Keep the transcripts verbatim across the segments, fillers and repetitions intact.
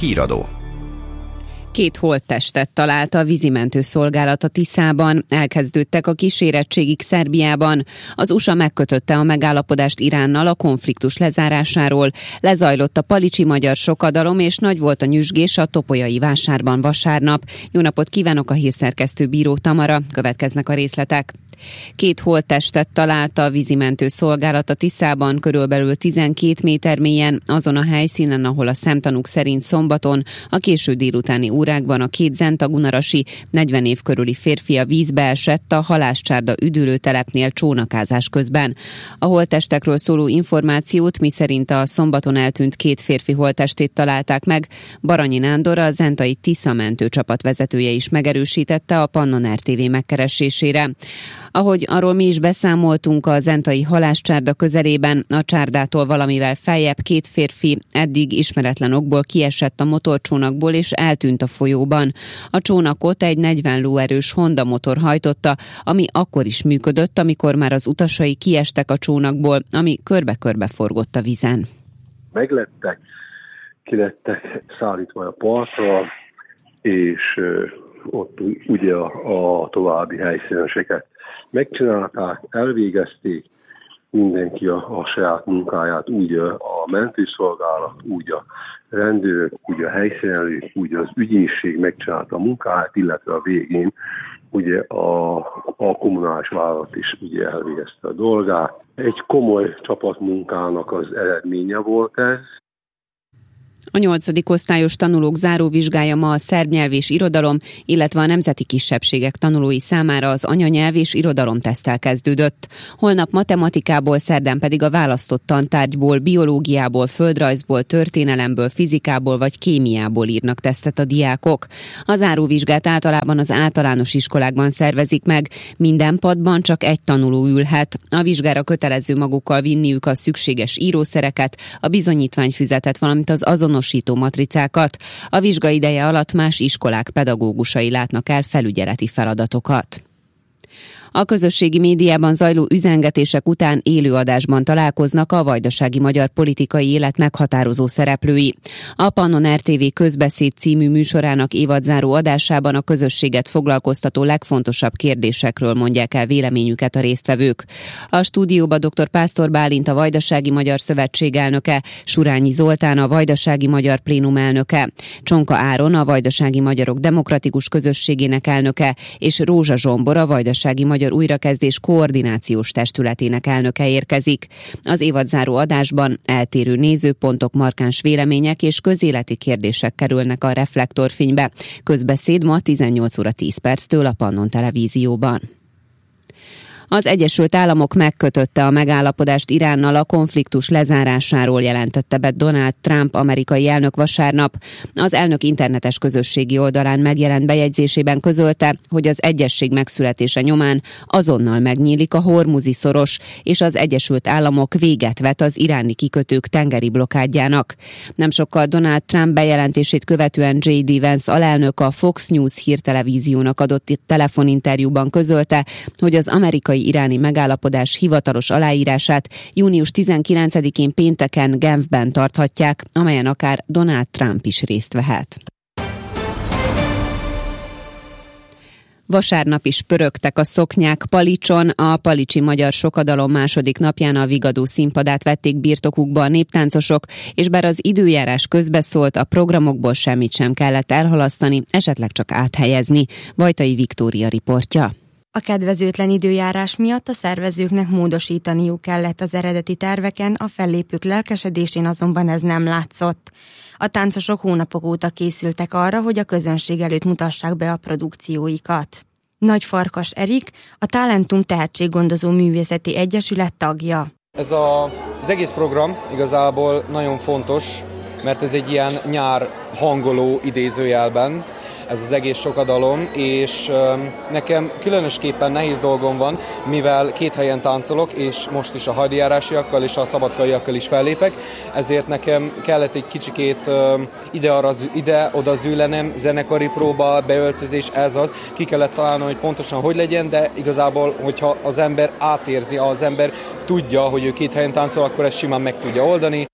Híradó. Két holttestet talált a vízimentő szolgálat a Tiszában, elkezdődtek a kísérettségik Szerbiában. Az u es á megkötötte a megállapodást Iránnal a konfliktus lezárásáról, lezajlott a palicsi magyar sokadalom, és nagy volt a nyüzsgés a topolyai vásárban vasárnap. Jó napot kívánok, a hírszerkesztő Bíró Tamara, következnek a részletek. Két holttestet talált a vízimentő szolgálat a Tiszában, körülbelül tizenkét méter mélyen, azon a helyszínen, ahol a szemtanúk szerint szombaton, a késő délutáni órákban a két zentagunarasi, negyven év körüli férfi a vízbe esett a halászcsárda üdülőtelepnél csónakázás közben. A holttestekről szóló információt, miszerint a szombaton eltűnt két férfi holttestét találták meg, Baranyi Nándor, a zentai Tisza mentőcsapat vezetője is megerősítette a Pannon er té vé megkeresésére. Ahogy arról mi is beszámoltunk, a zentai halászcsárda közelében, a csárdától valamivel feljebb két férfi eddig ismeretlen okból kiesett a motorcsónakból és eltűnt a folyóban. A csónakot egy negyven lóerős Honda motor hajtotta, ami akkor is működött, amikor már az utasai kiestek a csónakból, ami körbe-körbe forgott a vízen. Meglettek, kilettek szállítva a partra, és ott ugye a, a további helyszíneseket megcsinálták, elvégezték, mindenki a, a saját munkáját, úgy a mentőszolgálat, úgy a rendőrök, úgy a helyszínelők, úgy az ügyészség megcsinálta a munkáját, illetve a végén ugye a, a kommunális vállalat is ugye elvégezte a dolgát. Egy komoly csapatmunkának az eredménye volt ez. A nyolcadik osztályos tanulók záróvizsgája ma a szerb nyelv és irodalom, illetve a nemzeti kisebbségek tanulói számára az anyanyelv és irodalomteszttel kezdődött. Holnap matematikából, szerdán pedig a választott tantárgyból, biológiából, földrajzból, történelemből, fizikából vagy kémiából írnak tesztet a diákok. A záróvizsgát általában az általános iskolákban szervezik meg, minden padban csak egy tanuló ülhet. A vizsgára kötelező magukkal vinniük a szükséges írószereket, a bizonyítványfüzetet, valamint az azonosító matricákat. A vizsga ideje alatt más iskolák pedagógusai látnak el felügyeleti feladatokat. A közösségi médiában zajló üzengetések után élőadásban találkoznak a vajdasági magyar politikai élet meghatározó szereplői. A Pannon er té vé Közbeszéd című műsorának évadzáró adásában a közösséget foglalkoztató legfontosabb kérdésekről mondják el véleményüket a résztvevők. A stúdióba dr. Pásztor Bálint, a Vajdasági Magyar Szövetség elnöke, Surányi Zoltán, a Vajdasági Magyar Plénum elnöke, Csonka Áron, a Vajdasági Magyarok Demokratikus Közösségének elnöke, és Rózsa Zsombor, a Vajdasági Magyar Újrakezdés Koordinációs Testületének elnöke érkezik. Az évadzáró adásban eltérő nézőpontok, markáns vélemények és közéleti kérdések kerülnek a reflektorfénybe. Közbeszéd ma tizennyolc óra tíz perctől a Pannon Televízióban. Az Egyesült Államok megkötötte a megállapodást Iránnal a konfliktus lezárásáról, jelentette be Donald Trump amerikai elnök vasárnap. Az elnök internetes közösségi oldalán megjelent bejegyzésében közölte, hogy az egyesség megszületése nyomán azonnal megnyílik a Hormuzi szoros, és az Egyesült Államok véget vet az iráni kikötők tengeri blokádjának. Nem sokkal Donald Trump bejelentését követően jé dé Vance alelnök a Fox News hírtelevíziónak adott telefoninterjúban közölte, hogy az amerikai iráni megállapodás hivatalos aláírását június tizenkilencedikén pénteken Genfben tarthatják, amelyen akár Donald Trump is részt vehet. Vasárnap is pörögtek a szoknyák Palicson, a palicsi magyar sokadalom második napján a Vigadó színpadát vették birtokukba a néptáncosok, és bár az időjárás közbeszólt, a programokból semmit sem kellett elhalasztani, esetleg csak áthelyezni. Vajtai Viktória riportja. A kedvezőtlen időjárás miatt a szervezőknek módosítaniuk kellett az eredeti terveken, a fellépők lelkesedésén azonban ez nem látszott. A táncosok hónapok óta készültek arra, hogy a közönség előtt mutassák be a produkcióikat. Nagy Farkas Erik, a Talentum Tehetséggondozó Művészeti Egyesület tagja. Ez a, az egész program igazából nagyon fontos, mert ez egy ilyen nyár hangoló idézőjelben, ez az egész sokadalom, és nekem különösképpen nehéz dolgom van, mivel két helyen táncolok, és most is a hadjárásiakkal és a szabadkaiakkal is fellépek, ezért nekem kellett egy kicsikét ide-oda ide, zűlenem, zenekari próba, beöltözés, ez az, ki kellett találnom, hogy pontosan hogy legyen, de igazából, hogyha az ember átérzi, az ember tudja, hogy ő két helyen táncol, akkor ezt simán meg tudja oldani.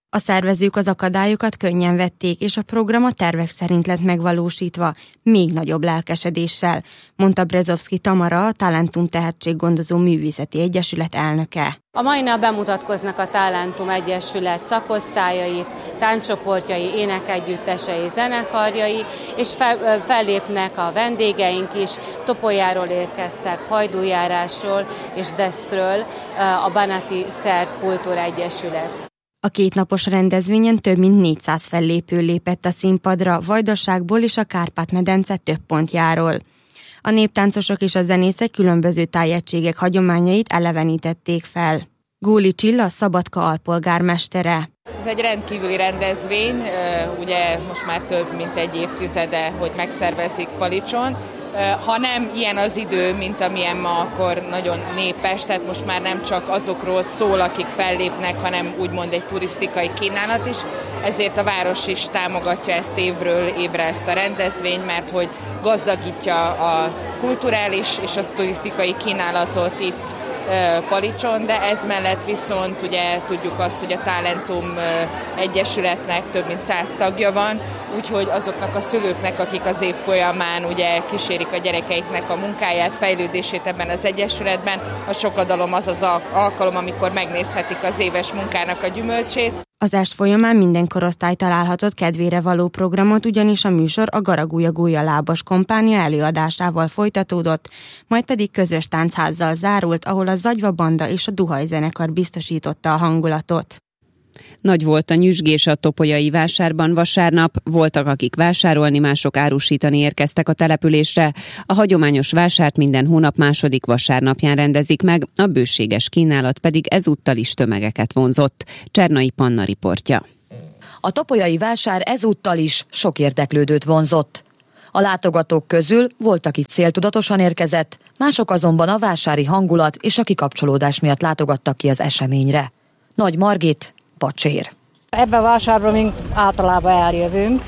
A szervezők az akadályokat könnyen vették, és a program a tervek szerint lett megvalósítva, még nagyobb lelkesedéssel, mondta Brezovszky Tamara, a Talentum Tehetséggondozó Művészeti Egyesület elnöke. A mai nap bemutatkoznak a Talentum Egyesület szakosztályai, tánccsoportjai, énekegyüttesei, zenekarjai, és fel, fellépnek a vendégeink is. Topolyáról érkeztek, Hajdújárásról és Deszkről, a Banati Szerb Kultúra Egyesület. A kétnapos rendezvényen több mint négyszáz fellépő lépett a színpadra Vajdaságból és a Kárpát-medence több pontjáról. A néptáncosok és a zenészek különböző tájegységek hagyományait elevenítették fel. Góli Csilla, Szabadka alpolgármestere. Ez egy rendkívüli rendezvény, ugye most már több mint egy évtizede, hogy megszervezik Palicson. Ha nem ilyen az idő, mint amilyen ma, akkor nagyon népes, tehát most már nem csak azokról szól, akik fellépnek, hanem úgymond egy turisztikai kínálat is. Ezért a város is támogatja ezt évről évre ezt a rendezvényt, mert hogy gazdagítja a kulturális és a turisztikai kínálatot itt Palicson, de ez mellett viszont ugye tudjuk azt, hogy a Talentum Egyesületnek több mint száz tagja van, úgyhogy azoknak a szülőknek, akik az év folyamán ugye kísérik a gyerekeiknek a munkáját, fejlődését ebben az egyesületben, a Sokadalom az az alkalom, amikor megnézhetik az éves munkának a gyümölcsét. Az est folyamán minden korosztály találhatott kedvére való programot, ugyanis a műsor a Garagúja Gúja lábas kompánia előadásával folytatódott, majd pedig közös táncházzal zárult, ahol a Zagyva Banda és a Duhaj zenekar biztosította a hangulatot. Nagy volt a nyüzsgés a topolyai vásárban vasárnap, voltak akik vásárolni, mások árusítani érkeztek a településre. A hagyományos vásárt minden hónap második vasárnapján rendezik meg, a bőséges kínálat pedig ezúttal is tömegeket vonzott. Csernai Panna riportja. A topolyai vásár ezúttal is sok érdeklődőt vonzott. A látogatók közül volt, aki céltudatosan érkezett, mások azonban a vásári hangulat és a kikapcsolódás miatt látogattak ki az eseményre. Nagy Margit, Pacsér. Ebben a vásárban mi általában eljövünk.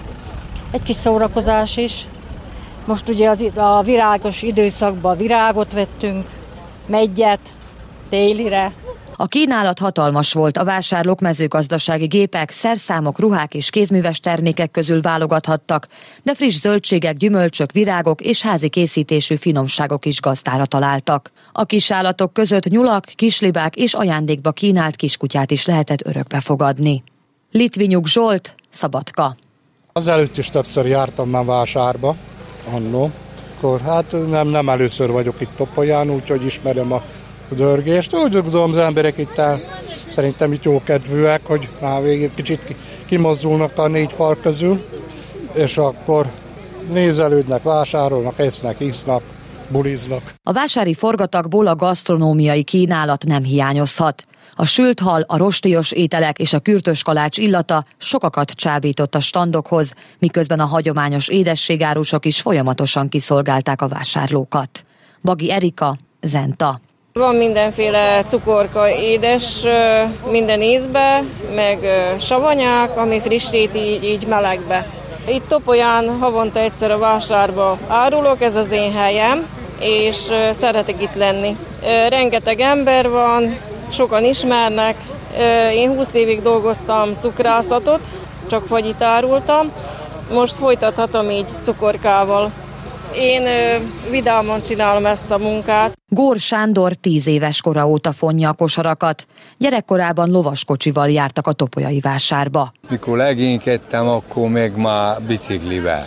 Egy kis szórakozás is. Most ugye az, a virágos időszakban virágot vettünk, meggyet, télire. A kínálat hatalmas volt, a vásárlók mezőgazdasági gépek, szerszámok, ruhák és kézműves termékek közül válogathattak, de friss zöldségek, gyümölcsök, virágok és házi készítésű finomságok is gazdára találtak. A kisállatok között nyulak, kislibák és ajándékba kínált kiskutyát is lehetett örökbe fogadni. Litvinyuk Zsolt, Szabadka. Azelőtt is többször jártam már vásárba, annó. Akkor hát nem, nem először vagyok itt Topolyán, úgyhogy ismerem a dörgést. Úgy tudom, az emberek itt el, szerintem itt jó kedvűek, hogy már végig kicsit kimozdulnak a négy fal közül, és akkor nézelődnek, vásárolnak, esznek, isznak, buliznak. A vásári forgatagból a gasztronómiai kínálat nem hiányozhat. A sült hal, a rostélyos ételek és a kürtös kalács illata sokakat csábított a standokhoz, miközben a hagyományos édességárusok is folyamatosan kiszolgálták a vásárlókat. Bagi Erika, Zenta. Van mindenféle cukorka, édes minden ízbe, meg savanyák, ami frissít így, így melegbe. Itt Topolyán havonta egyszer a vásárba árulok, ez az én helyem, és szeretek itt lenni. Rengeteg ember van, sokan ismernek. Én húsz évig dolgoztam cukrászatot, csak fagyit árultam, most folytathatom így cukorkával. Én ö, vidáman csinálom ezt a munkát. Gór Sándor tíz éves kora óta fonja a kosarakat. Gyerekkorában lovaskocsival jártak a topolyai vásárba. Mikor legénykedtem, akkor meg már biciklivel.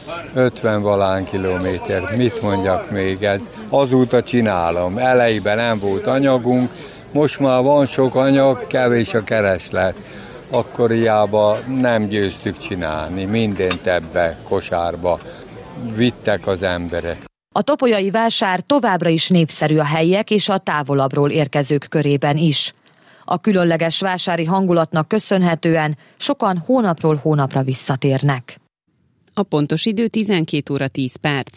ötven valahán kilométer, mit mondjak még ez? Azóta csinálom. Elejében nem volt anyagunk, most már van sok anyag, kevés a kereslet. Akkoriában nem győztük csinálni, mindent ebbe kosárba vittek az emberek. A topolyai vásár továbbra is népszerű a helyiek és a távolabbról érkezők körében is. A különleges vásári hangulatnak köszönhetően sokan hónapról hónapra visszatérnek. A pontos idő tizenkét óra tíz perc.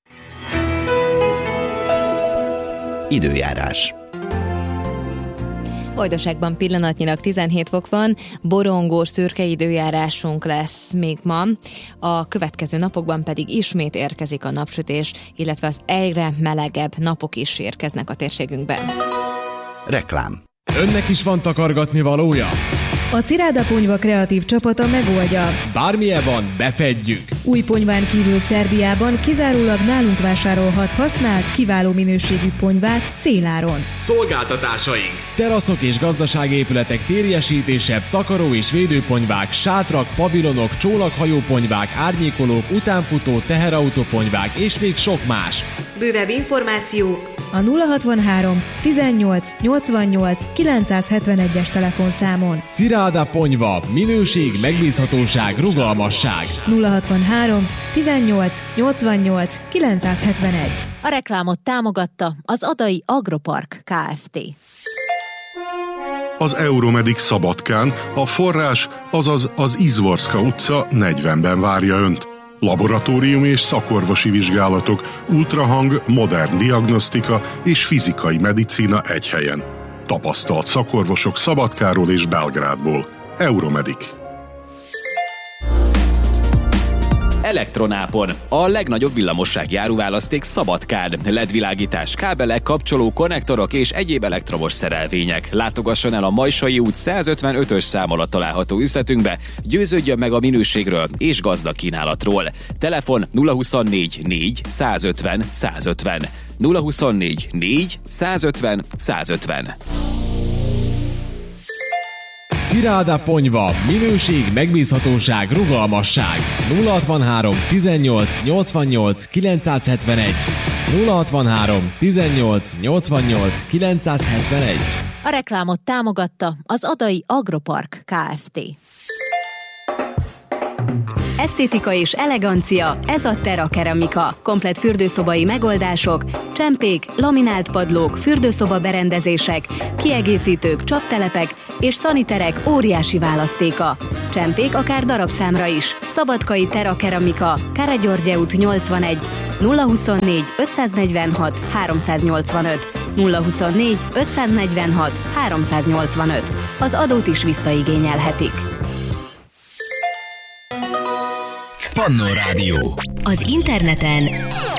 Időjárás. Vajdaságban pillanatnyilag tizenhét fok van, borongós, szürke időjárásunk lesz még ma. A következő napokban pedig ismét érkezik a napsütés, illetve az egyre melegebb napok is érkeznek a térségünkben. Reklám. Önnek is van takargatni valója? A Ciráda Ponyva kreatív csapata megoldja. Bármilyen van, befedjük. Új ponyván kívül Szerbiában kizárólag nálunk vásárolhat használt, kiváló minőségű ponyvát féláron. Szolgáltatásaink: teraszok és gazdaságépületek térjesítése, takaró és védőponyvák, sátrak, pavilonok, csónakhajóponyvák, árnyékolók, utánfutó, teherautóponyvák és még sok más. Bővebb információ a nulla hatvanhárom tizennyolc nyolcvannyolc kilencszázhetvenegyes telefonszámon. Ciráda Ponyva, minőség, megbízhatóság, rugalmasság. nulla hatvanhárom tizennyolc nyolcvannyolc kilencszázhetvenegy. A reklámot támogatta az Adai Agropark Kft. Az Euromedic Szabadkán a forrás, azaz az Izvorska utca negyvenben várja Önt. Laboratóriumi és szakorvosi vizsgálatok, ultrahang, modern diagnosztika és fizikai medicína egy helyen. Tapasztalt szakorvosok Szabadkáról és Belgrádból. Euromedic. Elektronápon. A legnagyobb villamossági áruválaszték Szabadkán. el é dé világítás, kábelek, kapcsoló, konnektorok és egyéb elektromos szerelvények. Látogasson el a Majsai út százötvenötös szám alatt található üzletünkbe, győződjön meg a minőségről és gazdag kínálatról. Telefon nulla huszonnégy négy százötven százötven. nulla huszonnégy négy százötven százötven. Ciráda Ponyva, minőség, megbízhatóság, rugalmasság. nulla hatvanhárom tizennyolc nyolcvannyolc kilencszázhetvenegy. nulla hatvanhárom tizennyolc nyolcvannyolc kilencszázhetvenegy. A reklámot támogatta az Adai Agropark Kft. Esztétika és elegancia, ez a Terra Keramika. Komplett fürdőszobai megoldások, csempék, laminált padlók, fürdőszoba berendezések, kiegészítők, csaptelepek és szaniterek óriási választéka. Csempék akár darabszámra is. Szabadkai Terra Keramika, Káragyorgye út nyolcvanegy, nulla huszonnégy ötszáznegyvenhat háromszáznyolcvanöt, nulla huszonnégy ötszáznegyvenhat háromszáznyolcvanöt. Az adót is visszaigényelhetik. Pannó Rádió. Az interneten